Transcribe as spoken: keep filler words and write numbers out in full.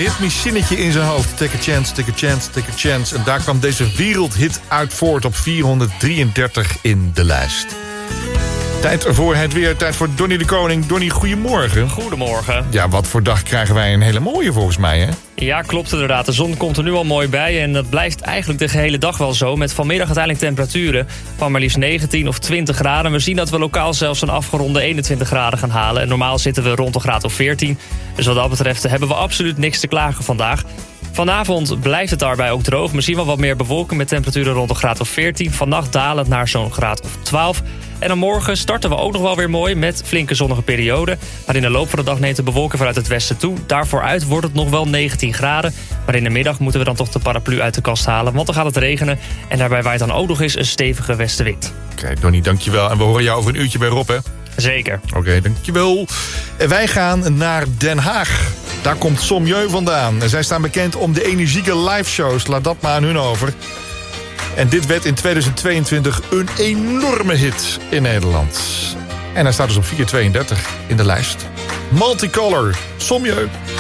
ritmisch zinnetje in zijn hoofd. Take a chance, take a chance, take a chance. En daar kwam deze wereldhit uit voort op vierhonderddrieëndertig in de lijst. Tijd voor het weer, tijd voor Donnie de Koning. Donnie, goedemorgen. Goedemorgen. Ja, wat voor dag krijgen wij een hele mooie volgens mij, hè? Ja, klopt inderdaad. De zon komt er nu al mooi bij en dat blijft eigenlijk de gehele dag wel zo. Met vanmiddag uiteindelijk temperaturen van maar liefst negentien of twintig graden. We zien dat we lokaal zelfs een afgeronde eenentwintig graden gaan halen. En normaal zitten we rond een graad of veertien. Dus wat dat betreft hebben we absoluut niks te klagen vandaag. Vanavond blijft het daarbij ook droog. Misschien wel wat meer bewolking met temperaturen rond een graad of veertien. Vannacht dalend naar zo'n graad of twaalf. En dan morgen starten we ook nog wel weer mooi met flinke zonnige perioden. Maar in de loop van de dag neemt de bewolking vanuit het westen toe. Daarvoor uit wordt het nog wel negentien graden. Maar in de middag moeten we dan toch de paraplu uit de kast halen. Want dan gaat het regenen. En daarbij waait dan ook nog eens een stevige westenwind. Oké, okay, Donnie, dankjewel. En we horen jou over een uurtje bij Rob, hè? Zeker. Oké, okay, dankjewel. En wij gaan naar Den Haag. Daar komt Sommieu vandaan. En zij staan bekend om de energieke liveshows. Laat dat maar aan hun over. En dit werd in tweeduizend tweeëntwintig een enorme hit in Nederland. En hij staat dus op vier tweeëndertig in de lijst. Multicolor, Sommieu.